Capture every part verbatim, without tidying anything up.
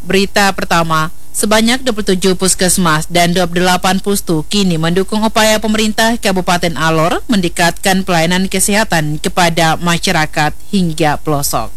Berita pertama, sebanyak dua puluh tujuh puskesmas dan dua puluh delapan pustu kini mendukung upaya pemerintah Kabupaten Alor mendekatkan pelayanan kesehatan kepada masyarakat hingga pelosok.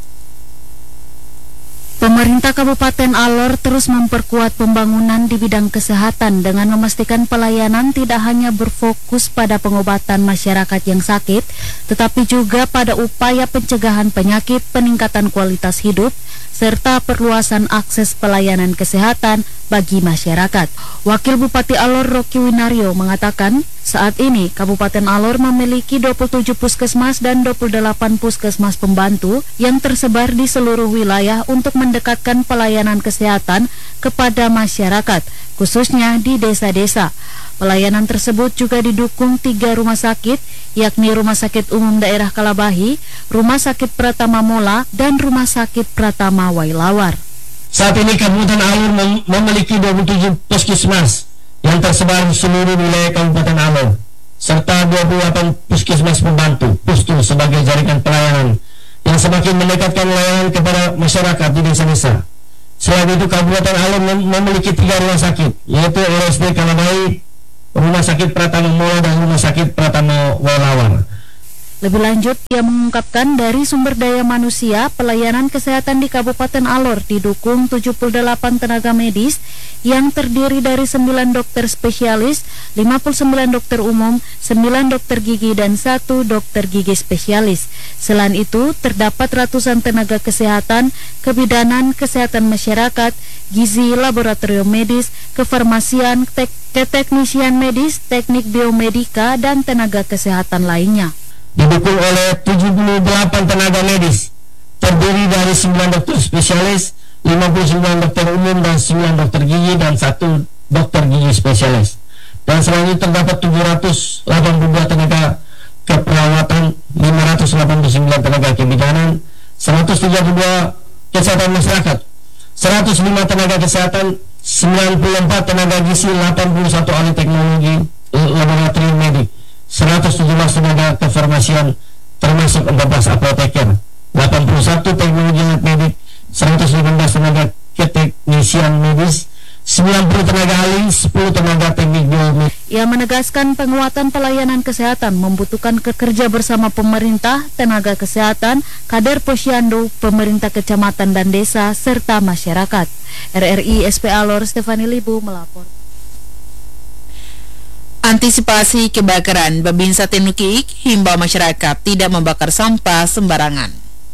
Pemerintah Kabupaten Alor terus memperkuat pembangunan di bidang kesehatan dengan memastikan pelayanan tidak hanya berfokus pada pengobatan masyarakat yang sakit, tetapi juga pada upaya pencegahan penyakit, peningkatan kualitas hidup, serta perluasan akses pelayanan kesehatan bagi masyarakat. Wakil Bupati Alor Rocky Winario mengatakan, saat ini Kabupaten Alor memiliki dua puluh tujuh puskesmas dan dua puluh delapan puskesmas pembantu yang tersebar di seluruh wilayah untuk mendekatkan pelayanan kesehatan kepada masyarakat, khususnya di desa-desa. Pelayanan tersebut juga didukung tiga rumah sakit, yakni Rumah Sakit Umum Daerah Kalabahi, Rumah Sakit Pratama Mola, dan Rumah Sakit Pratama Wailawar. Saat ini Kabupaten Alor mem memiliki dua puluh tujuh puskesmas yang tersebar di seluruh wilayah Kabupaten Alor, serta dua puluh delapan puskesmas pembantu, pustu sebagai jaringan pelayanan yang semakin mendekatkan layanan kepada masyarakat di desa-desa. Selain itu, Kabupaten Alor mem memiliki tiga rumah sakit, yaitu R S D Kalabahi, Rumah Sakit Pratama Mola, dan Rumah Sakit Pratama Wailawar. Lebih lanjut, ia mengungkapkan dari sumber daya manusia, pelayanan kesehatan di Kabupaten Alor didukung tujuh puluh delapan tenaga medis yang terdiri dari sembilan dokter spesialis, lima puluh sembilan dokter umum, sembilan dokter gigi, dan satu dokter gigi spesialis. Selain itu, terdapat ratusan tenaga kesehatan, kebidanan, kesehatan masyarakat, gizi, laboratorium medis, kefarmasian, tek keteknisian medis, teknik biomedika, dan tenaga kesehatan lainnya. Didukung oleh tujuh puluh delapan tenaga medis, terdiri dari sembilan dokter spesialis, lima puluh sembilan dokter umum, dan sembilan dokter gigi, dan satu dokter gigi spesialis. Dan selain itu terdapat tujuh ratus delapan puluh dua tenaga keperawatan, lima ratus delapan puluh sembilan tenaga kebidanan, seratus tiga puluh dua kesehatan masyarakat, seratus lima tenaga kesehatan, sembilan puluh empat tenaga gizi, delapan puluh satu ahli teknologi laboratorium medik, seratus tujuh belas tenaga kefarmasian termasuk empat belas apoteker, delapan puluh satu teknologi medik, seratus lima belas tenaga keteknisian medis, sembilan puluh tenaga ahli, sepuluh tenaga teknik biomedik. Ia menegaskan penguatan pelayanan kesehatan membutuhkan kerja bersama pemerintah, tenaga kesehatan, kader posyandu, pemerintah kecamatan dan desa, serta masyarakat. R R I S P Alor Stefani Libu melapor. Antisipasi kebakaran, Babinsa Tenukik himbau masyarakat tidak membakar sampah sembarangan.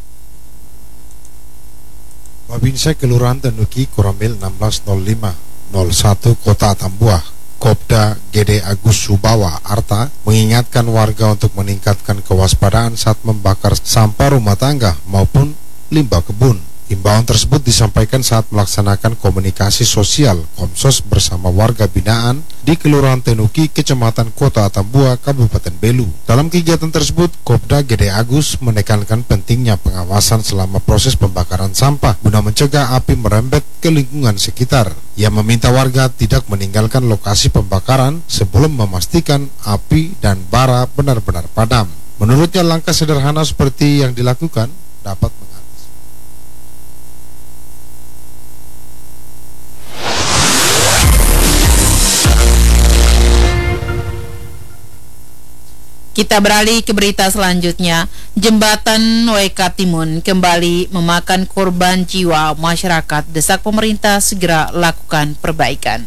Babinsa Kelurahan Tenukik Koramil enam belas nol lima nol satu Kota Tambuah, Kopda G D Agus Subawa Arta mengingatkan warga untuk meningkatkan kewaspadaan saat membakar sampah rumah tangga maupun limbah kebun. Himbauan tersebut disampaikan saat melaksanakan komunikasi sosial Komsos bersama warga binaan di Kelurahan Tenuki, Kecamatan Kota Tambuah, Kabupaten Belu. Dalam kegiatan tersebut, Kopda G D Agus menekankan pentingnya pengawasan selama proses pembakaran sampah guna mencegah api merembet ke lingkungan sekitar. Ia meminta warga tidak meninggalkan lokasi pembakaran sebelum memastikan api dan bara benar-benar padam. Menurutnya, langkah sederhana seperti yang dilakukan dapat mengatasi. Kita beralih ke berita selanjutnya. Jembatan W K Timun kembali memakan korban jiwa masyarakat. Desak pemerintah segera lakukan perbaikan.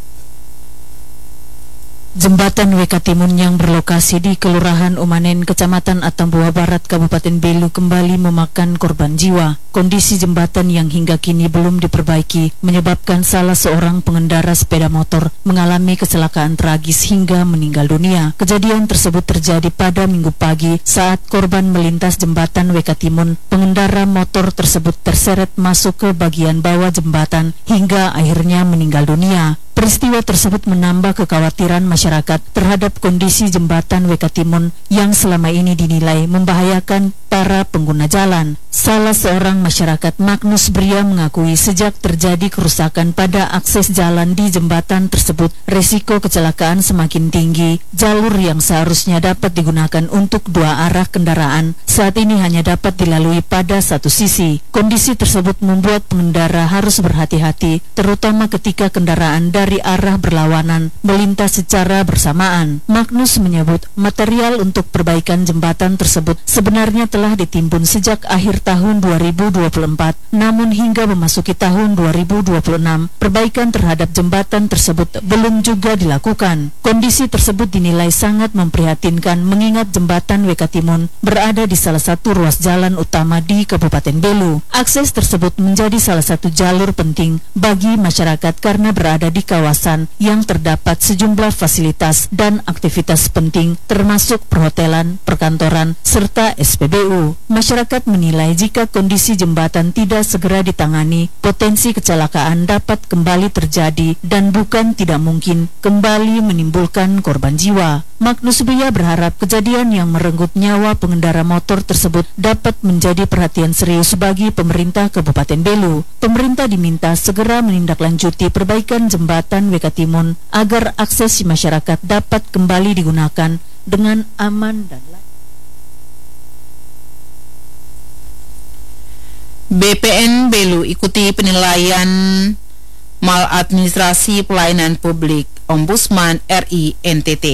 Jembatan W K Timun yang berlokasi di Kelurahan Umanen, Kecamatan Atambua Barat, Kabupaten Belu kembali memakan korban jiwa. Kondisi jembatan yang hingga kini belum diperbaiki menyebabkan salah seorang pengendara sepeda motor mengalami kecelakaan tragis hingga meninggal dunia. Kejadian tersebut terjadi pada Minggu pagi saat korban melintas jembatan W K Timun. Pengendara motor tersebut terseret masuk ke bagian bawah jembatan hingga akhirnya meninggal dunia. Peristiwa tersebut menambah kekhawatiran masyarakat terhadap kondisi jembatan W K Timun yang selama ini dinilai membahayakan para pengguna jalan. Salah seorang masyarakat, Magnus Bria, mengakui sejak terjadi kerusakan pada akses jalan di jembatan tersebut, resiko kecelakaan semakin tinggi. Jalur yang seharusnya dapat digunakan untuk dua arah kendaraan saat ini hanya dapat dilalui pada satu sisi. Kondisi tersebut membuat pengendara harus berhati-hati, terutama ketika kendaraan dari arah berlawanan melintas secara bersamaan. Magnus menyebut material untuk perbaikan jembatan tersebut sebenarnya telah ditimbun sejak akhir tahun dua ribu dua puluh empat, namun hingga memasuki tahun dua ribu dua puluh enam, perbaikan terhadap jembatan tersebut belum juga dilakukan. Kondisi tersebut dinilai sangat memprihatinkan mengingat jembatan W K Timun berada di salah satu ruas jalan utama di Kabupaten Belu. Akses tersebut menjadi salah satu jalur penting bagi masyarakat karena berada di kawasan yang terdapat sejumlah fasilitas dan aktivitas penting termasuk perhotelan, perkantoran, serta S P B U. Masyarakat menilai jika kondisi jembatan tidak segera ditangani, potensi kecelakaan dapat kembali terjadi dan bukan tidak mungkin kembali menimbulkan korban jiwa. Magnus Bria berharap kejadian yang merenggut nyawa pengendara motor tersebut dapat menjadi perhatian serius bagi pemerintah Kabupaten Belu. Pemerintah diminta segera menindaklanjuti perbaikan jembatan W K Timun agar akses masyarakat dapat kembali digunakan dengan aman dan lancar. B P N Belu ikuti penilaian maladministrasi pelayanan publik Ombudsman R I N T T.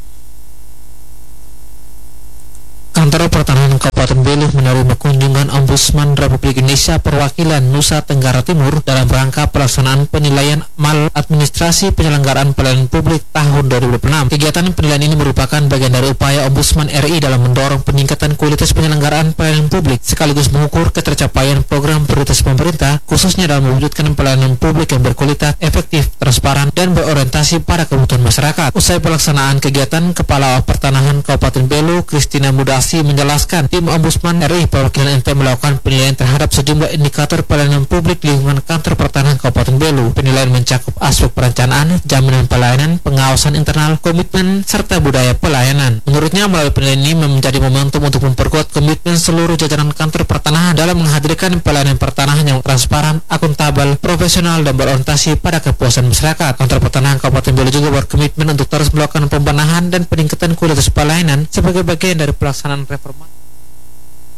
Kantor Pertanahan Kabupaten Belu menerima kunjungan Ombudsman Republik Indonesia perwakilan Nusa Tenggara Timur dalam rangka pelaksanaan penilaian maladministrasi penyelenggaraan pelayanan publik tahun dua ribu dua puluh enam. Kegiatan penilaian ini merupakan bagian dari upaya Ombudsman R I dalam mendorong peningkatan kualitas penyelenggaraan pelayanan publik sekaligus mengukur ketercapaian program prioritas pemerintah khususnya dalam mewujudkan pelayanan publik yang berkualitas, efektif, transparan, dan berorientasi pada kebutuhan masyarakat. Usai pelaksanaan kegiatan, Kepala Pertanahan Kabupaten Belu Christina Mudasi menjelaskan tim Ombudsman R I perwakilan N T melakukan penilaian terhadap sejumlah indikator pelayanan publik di lingkungan Kantor Pertanahan Kabupaten Belu. Penilaian mencakup aspek perencanaan, jaminan pelayanan, pengawasan internal, komitmen, serta budaya pelayanan. Menurutnya, melalui penilaian ini menjadi momentum untuk memperkuat komitmen seluruh jajaran Kantor Pertanahan dalam menghadirkan pelayanan pertanahan yang transparan, akuntabel, profesional, dan berorientasi pada kepuasan masyarakat. Kantor Pertanahan Kabupaten Belu juga berkomitmen untuk terus melakukan pembenahan dan peningkatan kualitas pelayanan sebagai bagian dari pelaksanaan reforma.